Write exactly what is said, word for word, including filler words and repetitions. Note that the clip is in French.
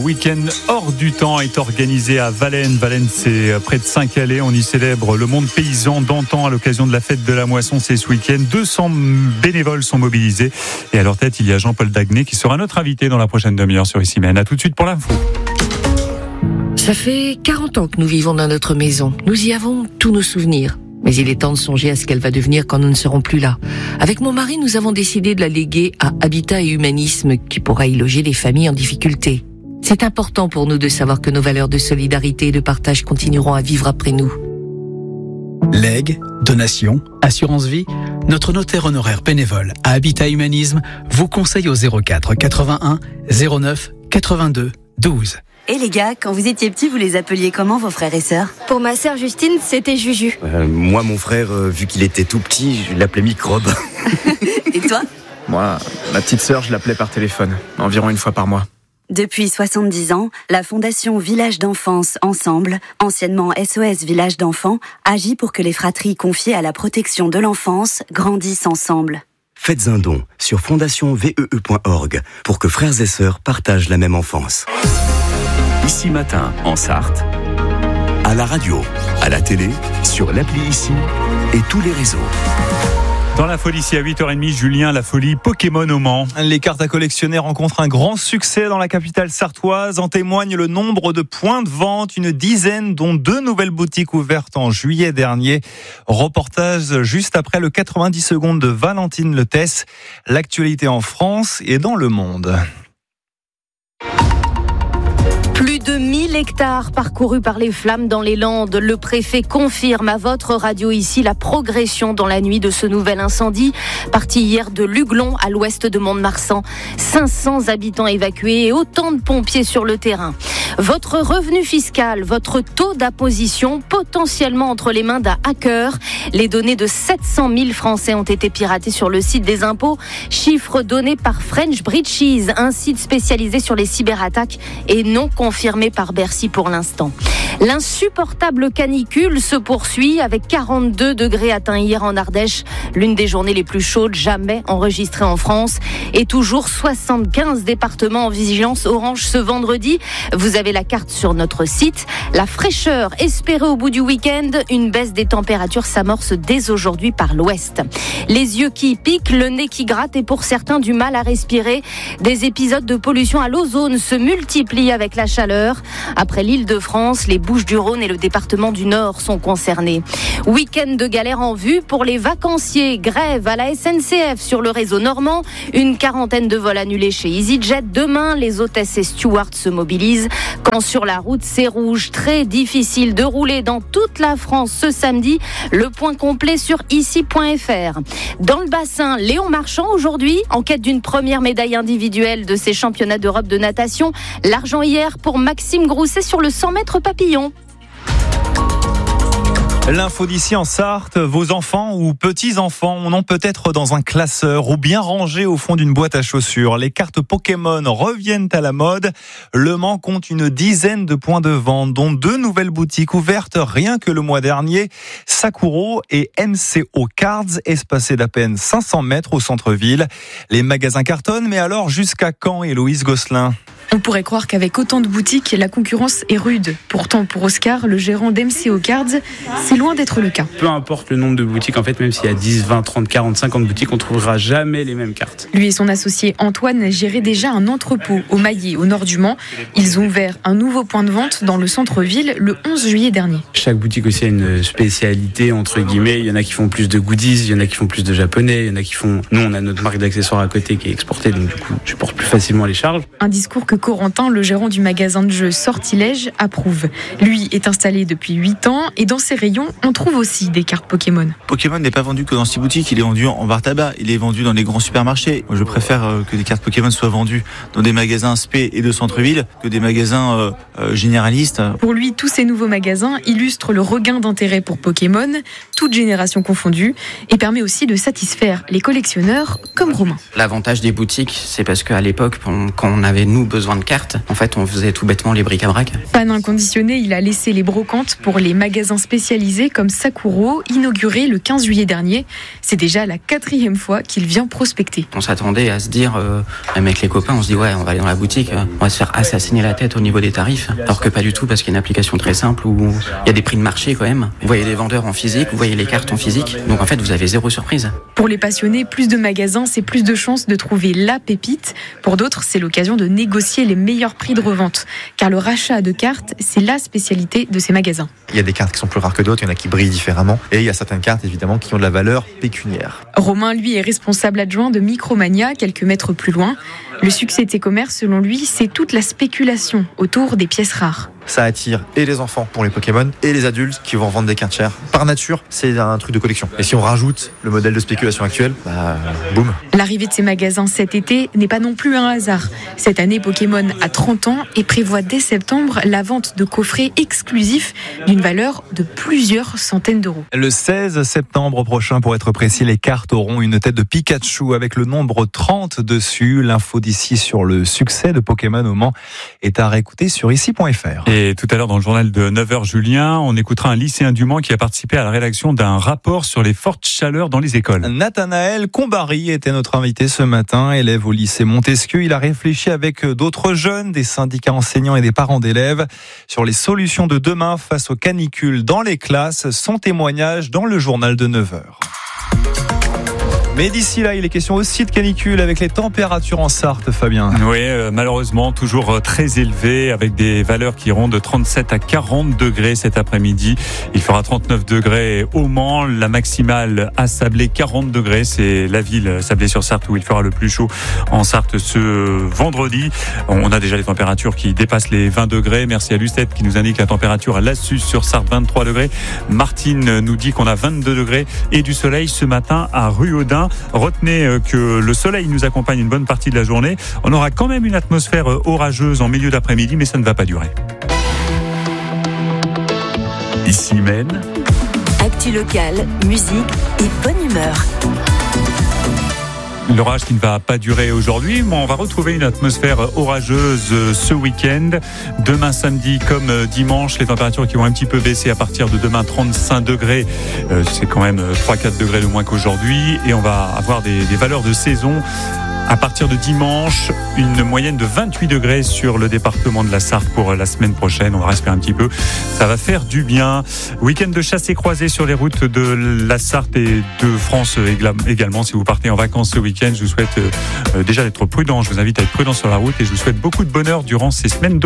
week-end hors du temps est organisé à Valène. Valène, c'est près de Saint-Calais. On y célèbre le monde paysan d'antan à l'occasion de la fête de la moisson. C'est ce week-end. deux cents bénévoles sont mobilisés. Et à leur tête, il y a Jean-Paul Dagné qui sera notre invité dans la prochaine demi-heure sur Ici Même. À tout de suite pour l'info. Ça fait quarante ans que nous vivons dans notre maison. Nous y avons tous nos souvenirs. Mais il est temps de songer à ce qu'elle va devenir quand nous ne serons plus là. Avec mon mari, nous avons décidé de la léguer à Habitat et Humanisme, qui pourra y loger les familles en difficulté. C'est important pour nous de savoir que nos valeurs de solidarité et de partage continueront à vivre après nous. Legs, donations, assurance vie, notre notaire honoraire bénévole à Habitat Humanisme vous conseille au zéro quatre quatre-vingt-un zéro neuf quatre-vingt-deux douze. Et les gars, quand vous étiez petits, vous les appeliez comment vos frères et sœurs ? Pour ma sœur Justine, c'était Juju. Euh, moi, mon frère, euh, vu qu'il était tout petit, je l'appelais Microbe. Et toi ? Moi, ma petite sœur, je l'appelais par téléphone, environ une fois par mois. Depuis soixante-dix ans, la Fondation Village d'Enfance Ensemble, anciennement S O S Village d'Enfants, agit pour que les fratries confiées à la protection de l'enfance grandissent ensemble. Faites un don sur fondation vee point org pour que frères et sœurs partagent la même enfance. Ici Matin, en Sarthe, À la radio, à la télé, sur l'appli Ici et tous les réseaux. Dans la folie, ici à huit heures trente, Julien, la folie Pokémon au Mans. Les cartes à collectionner rencontrent un grand succès dans la capitale sartoise. En témoigne le nombre de points de vente, une dizaine, dont deux nouvelles boutiques ouvertes en juillet dernier. Reportage juste après le quatre-vingt-dix secondes de Valentine Letesse. L'actualité en France et dans le monde. Plus de mille hectares parcourus par les flammes dans les Landes. Le préfet confirme à votre radio ici la progression dans la nuit de ce nouvel incendie. Parti hier de Luglon à l'ouest de Mont-de-Marsan. cinq cents habitants évacués et autant de pompiers sur le terrain. Votre revenu fiscal, votre taux d'imposition potentiellement entre les mains d'un hacker. Les données de sept cent mille Français ont été piratées sur le site des impôts. Chiffre donné par French Breaches, un site spécialisé sur les cyberattaques et non confirmé par Bercy pour l'instant. L'insupportable canicule se poursuit avec quarante-deux degrés atteints hier en Ardèche, l'une des journées les plus chaudes jamais enregistrées en France, et toujours soixante-quinze départements en vigilance orange ce vendredi. Vous avez la carte sur notre site. La fraîcheur espérée au bout du week-end, une baisse des températures s'amorce dès aujourd'hui par l'ouest. Les yeux qui piquent, le nez qui gratte et pour certains du mal à respirer. Des épisodes de pollution à l'ozone se multiplient avec la chaleur. Après l'Île-de-France, les Bouches-du-Rhône et le département du Nord sont concernés. Week-end de galère en vue pour les vacanciers. Grève à la S N C F sur le réseau normand. Une quarantaine de vols annulés chez EasyJet. Demain, les hôtesses et stewards se mobilisent. Quand sur la route, c'est rouge. Très difficile de rouler dans toute la France ce samedi. Le point complet sur ici point f r. Dans le bassin, Léon Marchand aujourd'hui, en quête d'une première médaille individuelle de ces championnats d'Europe de natation. L'argent hier pour Maxime Grousset sur le cent mètres papillon. L'info d'ici en Sarthe, vos enfants ou petits-enfants en ont peut-être dans un classeur ou bien rangés au fond d'une boîte à chaussures. Les cartes Pokémon reviennent à la mode. Le Mans compte une dizaine de points de vente, dont deux nouvelles boutiques ouvertes rien que le mois dernier. Sakuro et M C O Cards, espacés d'à peine cinq cents mètres au centre-ville. Les magasins cartonnent, mais alors jusqu'à quand, Héloïse Gosselin ? On pourrait croire qu'avec autant de boutiques, la concurrence est rude. Pourtant, pour Oscar, le gérant d'M C O Cards, c'est loin d'être le cas. Peu importe le nombre de boutiques, en fait, même s'il y a dix, vingt, trente, quarante, cinquante boutiques, on ne trouvera jamais les mêmes cartes. Lui et son associé Antoine géraient déjà un entrepôt au Maillet, au nord du Mans. Ils ont ouvert un nouveau point de vente dans le centre-ville le onze juillet dernier. Chaque boutique aussi a une spécialité, entre guillemets. Il y en a qui font plus de goodies, il y en a qui font plus de japonais, il y en a qui font... Nous, on a notre marque d'accessoires à côté qui est exportée, donc du coup, je porte plus facilement les charges. Un discours que Corentin, le gérant du magasin de jeux Sortilège, approuve. Lui est installé depuis huit ans et dans ses rayons, on trouve aussi des cartes Pokémon. Pokémon n'est pas vendu que dans ces boutiques, il est vendu en bar tabac, il est vendu dans les grands supermarchés. Moi, je préfère que des cartes Pokémon soient vendues dans des magasins spé et de centre-ville que des magasins euh, euh, généralistes. Pour lui, tous ces nouveaux magasins illustrent le regain d'intérêt pour Pokémon, toutes générations confondues, et permet aussi de satisfaire les collectionneurs comme Romain. L'avantage des boutiques, c'est parce qu'à l'époque, quand on avait nous besoin besoin de cartes. En fait, on faisait tout bêtement les bric-à-brac. Pas d'inconditionné, il a laissé les brocantes pour les magasins spécialisés comme Sakuro, inauguré le quinze juillet dernier. C'est déjà la quatrième fois qu'il vient prospecter. On s'attendait à se dire, euh, même avec les copains, on se dit ouais, on va aller dans la boutique, euh, on va se faire assassiner la tête au niveau des tarifs. Alors que pas du tout, parce qu'il y a une application très simple où il y a des prix de marché quand même. Vous voyez les vendeurs en physique, vous voyez les cartes en physique. Donc en fait, vous avez zéro surprise. Pour les passionnés, plus de magasins, c'est plus de chances de trouver la pépite. Pour d'autres, c'est l'occasion de négocier les meilleurs prix de revente. Car le rachat de cartes, c'est la spécialité de ces magasins. Il y a des cartes qui sont plus rares que d'autres, il y en a qui brillent différemment. Et il y a certaines cartes, évidemment, qui ont de la valeur pécuniaire. Romain, lui, est responsable adjoint de Micromania, quelques mètres plus loin. Le succès de ces commerces, selon lui, c'est toute la spéculation autour des pièces rares. Ça attire et les enfants pour les Pokémon et les adultes qui vont vendre des cartes chères. Par nature, c'est un truc de collection. Et si on rajoute le modèle de spéculation actuel, bah boum. L'arrivée de ces magasins cet été n'est pas non plus un hasard. Cette année, Pokémon a trente ans et prévoit dès septembre la vente de coffrets exclusifs d'une valeur de plusieurs centaines d'euros. Le seize septembre prochain, pour être précis, les cartes auront une tête de Pikachu avec le nombre trente dessus. L'info d'ici sur le succès de Pokémon au Mans est à réécouter sur ici point f r. Et tout à l'heure, dans le journal de neuf heures, Julien, on écoutera un lycéen du Mans qui a participé à la rédaction d'un rapport sur les fortes chaleurs dans les écoles. Nathanaël Combary était notre invité ce matin, élève au lycée Montesquieu. Il a réfléchi avec d'autres jeunes, des syndicats enseignants et des parents d'élèves sur les solutions de demain face aux canicules dans les classes. Son témoignage dans le journal de neuf heures. Mais d'ici là, il est question aussi de canicule avec les températures en Sarthe, Fabien. Oui, euh, malheureusement, toujours très élevé avec des valeurs qui iront de trente-sept à quarante degrés cet après-midi. Il fera trente-neuf degrés au Mans, la maximale à Sablé, quarante degrés. C'est la ville Sablé-sur-Sarthe où il fera le plus chaud en Sarthe ce vendredi. On a déjà les températures qui dépassent les vingt degrés. Merci à Lucette qui nous indique la température à Lassus sur Sarthe, vingt-trois degrés. Martine nous dit qu'on a vingt-deux degrés et du soleil ce matin à Ruaudin. Retenez que le soleil nous accompagne une bonne partie de la journée. On aura quand même une atmosphère orageuse en milieu d'après-midi, mais ça ne va pas durer. Ici même. Actu locale, musique et bonne humeur. L'orage qui ne va pas durer aujourd'hui, mais on va retrouver une atmosphère orageuse ce week-end. Demain samedi comme dimanche, les températures qui vont un petit peu baisser à partir de demain, trente-cinq degrés. Euh, c'est quand même trois à quatre degrés de moins qu'aujourd'hui. Et on va avoir des, des valeurs de saison. À partir de dimanche, une moyenne de vingt-huit degrés sur le département de la Sarthe pour la semaine prochaine. On va respirer un petit peu. Ça va faire du bien. Week-end de chasse et croisée sur les routes de la Sarthe et de France également. Si vous partez en vacances ce week-end, je vous souhaite déjà d'être prudent. Je vous invite à être prudent sur la route et je vous souhaite beaucoup de bonheur durant ces semaines de